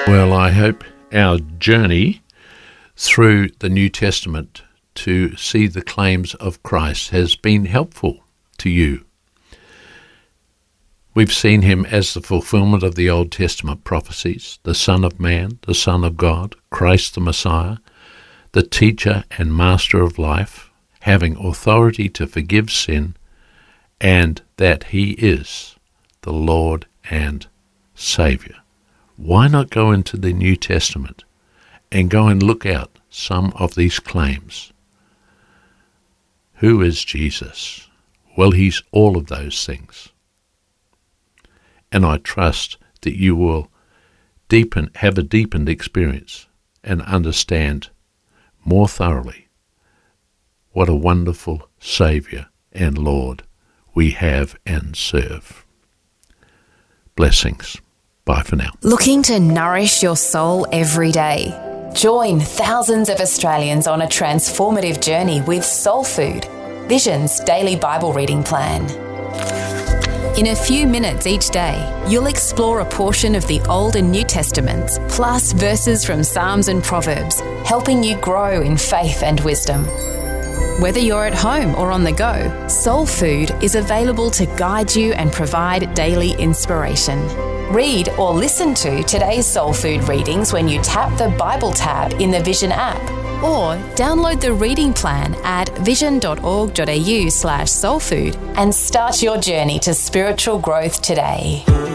Well, I hope our journey through the New Testament to see the claims of Christ has been helpful to you. We've seen him as the fulfillment of the Old Testament prophecies, the Son of Man, the Son of God, Christ the Messiah, the teacher and master of life, having authority to forgive sin, and that he is the Lord and Saviour. Why not go into the New Testament and go and look out some of these claims? Who is Jesus? Well, he's all of those things. And I trust that you will have a deepened experience and understand more thoroughly what a wonderful Saviour and Lord we have and serve. Blessings. Bye for now. Looking to nourish your soul every day? Join thousands of Australians on a transformative journey with Soul Food, Vision's daily Bible reading plan. In a few minutes each day, you'll explore a portion of the Old and New Testaments, plus verses from Psalms and Proverbs, helping you grow in faith and wisdom. Whether you're at home or on the go, Soul Food is available to guide you and provide daily inspiration. Read or listen to today's Soul Food readings when you tap the Bible tab in the Vision app, or download the reading plan at vision.org.au/soulfood and start your journey to spiritual growth today.